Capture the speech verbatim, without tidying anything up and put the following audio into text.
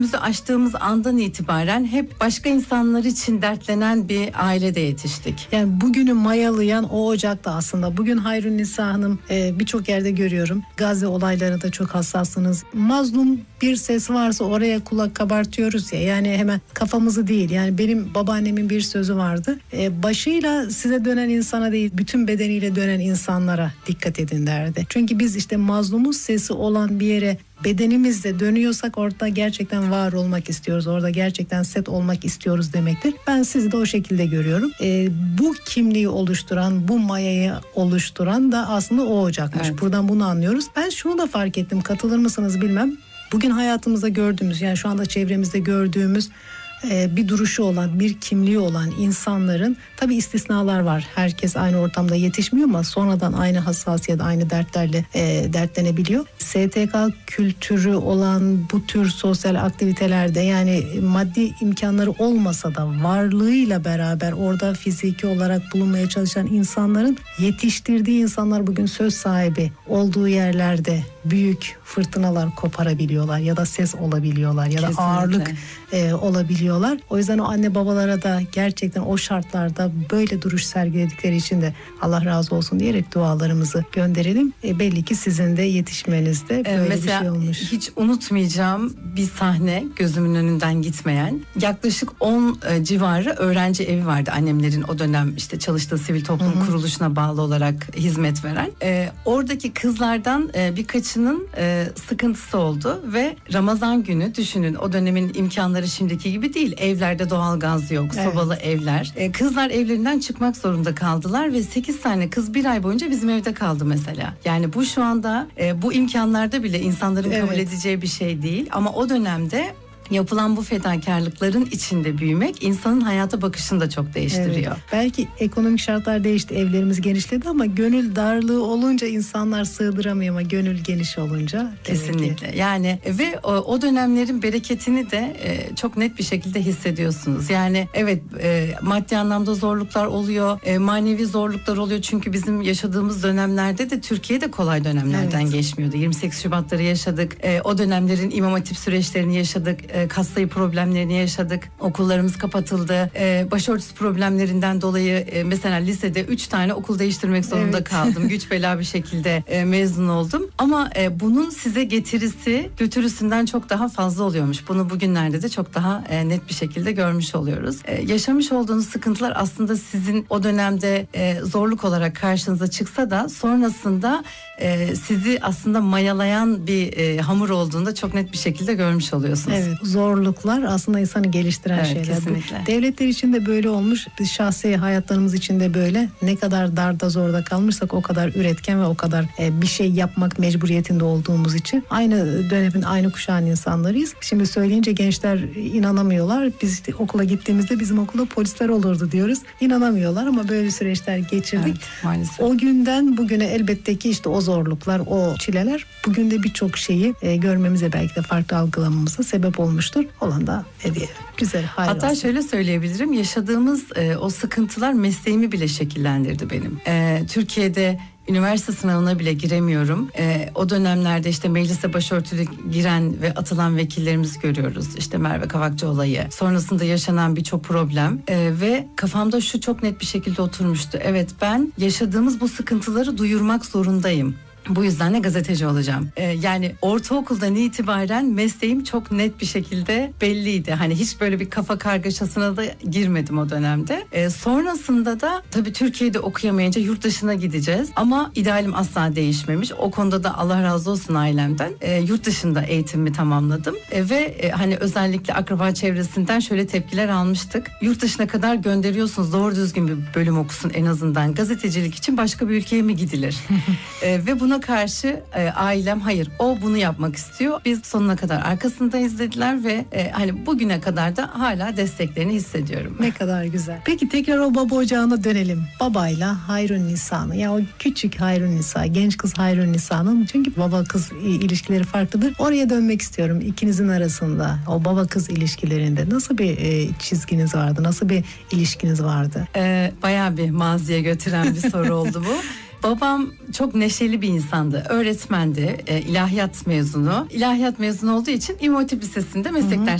Bizi açtığımız andan itibaren hep başka insanlar için dertlenen bir ailede yetiştik. Yani bugünü mayalayan o ocakta aslında. Bugün Hayrünnisa Hanım e, birçok yerde görüyorum. Gazze olaylarına da çok hassassınız. Mazlum bir ses varsa oraya kulak kabartıyoruz ya. Yani hemen kafamızı değil. Yani benim babaannemin bir sözü vardı. E, başıyla size dönen insana değil, bütün bedeniyle dönen insanlara dikkat edin derdi. Çünkü biz işte mazlumun sesi olan bir yere bedenimizle dönüyorsak orada gerçekten var olmak istiyoruz. Orada gerçekten set olmak istiyoruz demektir. Ben sizi de o şekilde görüyorum. Ee, bu kimliği oluşturan, bu mayayı oluşturan da aslında o ocakmış. Evet. Buradan bunu anlıyoruz. Ben şunu da fark ettim. Katılır mısınız bilmem. Bugün hayatımızda gördüğümüz, yani şu anda çevremizde gördüğümüz bir duruşu olan, bir kimliği olan insanların, tabii istisnalar var. Herkes aynı ortamda yetişmiyor ama sonradan aynı hassasiyet, aynı dertlerle e, dertlenebiliyor. S T K kültürü olan bu tür sosyal aktivitelerde, yani maddi imkanları olmasa da varlığıyla beraber orada fiziki olarak bulunmaya çalışan insanların yetiştirdiği insanlar bugün söz sahibi olduğu yerlerde büyük fırtınalar koparabiliyorlar ya da ses olabiliyorlar ya da Kesinlikle. ağırlık e, olabiliyorlar. O yüzden o anne babalara da gerçekten o şartlarda böyle duruş sergiledikleri için de Allah razı olsun diyerek dualarımızı gönderelim. E, belli ki sizin de yetişmenizde böyle Mesela, bir şey olmuş. Hiç unutmayacağım bir sahne, gözümün önünden gitmeyen. Yaklaşık on e, civarı öğrenci evi vardı. Annemlerin o dönem işte çalıştığı sivil toplum Hı-hı. kuruluşuna bağlı olarak hizmet veren. E, oradaki kızlardan e, birkaçının e, sıkıntısı oldu ve Ramazan günü, düşünün, o dönemin imkanları şimdiki gibi değil. Evlerde doğalgaz yok, evet. sobalı evler. E, kızlar evlerinden çıkmak zorunda kaldılar ve sekiz tane kız bir ay boyunca bizim evde kaldı mesela. Yani bu şu anda e, bu imkanlarda bile insanların evet. kabul edeceği bir şey değil. Ama o dönemde yapılan bu fedakarlıkların içinde büyümek insanın hayata bakışını da çok değiştiriyor. Evet. Belki ekonomik şartlar değişti, evlerimiz genişledi ama gönül darlığı olunca insanlar sığdıramıyor, ama gönül geniş olunca. Kesinlikle. Yani ve o, o dönemlerin bereketini de e, çok net bir şekilde hissediyorsunuz. Yani evet, e, maddi anlamda zorluklar oluyor, e, manevi zorluklar oluyor. Çünkü bizim yaşadığımız dönemlerde de Türkiye'de kolay dönemlerden evet. geçmiyordu. yirmi sekiz Şubatları yaşadık. E, o dönemlerin İmam Hatip süreçlerini yaşadık. E, kas sayı problemlerini yaşadık. Okullarımız kapatıldı. Ee, başörtüsü problemlerinden dolayı e, mesela lisede üç tane okul değiştirmek zorunda evet. kaldım. Güç bela bir şekilde e, mezun oldum. Ama e, bunun size getirisi götürüsünden çok daha fazla oluyormuş. Bunu bugünlerde de çok daha e, net bir şekilde görmüş oluyoruz. E, yaşamış olduğunuz sıkıntılar aslında sizin o dönemde e, zorluk olarak karşınıza çıksa da sonrasında e, sizi aslında mayalayan bir e, hamur olduğunda çok net bir şekilde görmüş oluyorsunuz. Evet. Zorluklar aslında insanı geliştiren evet, şeyler. Kesinlikle. Bu, devletler için de böyle olmuş. Biz şahsi hayatlarımız için de böyle. Ne kadar darda zorda kalmışsak o kadar üretken ve o kadar e, bir şey yapmak mecburiyetinde olduğumuz için aynı dönemin, aynı kuşağın insanlarıyız. Şimdi söyleyince gençler inanamıyorlar. Biz işte okula gittiğimizde bizim okulda polisler olurdu diyoruz. İnanamıyorlar ama böyle süreçler geçirdik. Evet, maalesef. O günden bugüne elbette ki işte o zorluklar, o çileler bugün de birçok şeyi e, görmemize, belki de farklı algılamamıza sebep olmuştur. Olan da hediye. Güzel. Hatta olsun. Şöyle söyleyebilirim. Yaşadığımız e, o sıkıntılar mesleğimi bile şekillendirdi benim. E, Türkiye'de üniversite sınavına bile giremiyorum. E, o dönemlerde işte meclise başörtülü giren ve atılan vekillerimizi görüyoruz. İşte Merve Kavakçı olayı. Sonrasında yaşanan birçok problem. E, ve kafamda şu çok net bir şekilde oturmuştu. Evet, ben yaşadığımız bu sıkıntıları duyurmak zorundayım. Bu yüzden de gazeteci olacağım. Ee, yani ortaokuldan itibaren mesleğim çok net bir şekilde belliydi. Hani hiç böyle bir kafa kargaşasına da girmedim o dönemde. Ee, sonrasında da tabii Türkiye'de okuyamayınca yurt dışına gideceğiz. Ama idealim asla değişmemiş. O konuda da Allah razı olsun ailemden. Ee, yurt dışında eğitimimi tamamladım. Ee, ve e, hani özellikle akraba çevresinden şöyle tepkiler almıştık. Yurt dışına kadar gönderiyorsunuz, doğru düzgün bir bölüm okusun en azından. Gazetecilik için başka bir ülkeye mi gidilir? ee, ve bunu Buna karşı e, ailem hayır, o bunu yapmak istiyor. Biz sonuna kadar arkasındayız dediler ve e, hani bugüne kadar da hala desteklerini hissediyorum. Ne kadar güzel. Peki tekrar o baba ocağına dönelim. Babayla Hayrünnisa'nın, ya o küçük Hayrünnisa, genç kız Hayrünnisa'nın, çünkü baba kız ilişkileri farklıdır. Oraya dönmek istiyorum. İkinizin arasında o baba kız ilişkilerinde nasıl bir e, çizginiz vardı? Nasıl bir ilişkiniz vardı? E, bayağı bir maziye götüren bir soru oldu bu. Babam çok neşeli bir insandı. Öğretmendi. E, ilahiyat mezunu. İlahiyat mezunu olduğu için İmam Hatip Lisesi'nde meslek dersi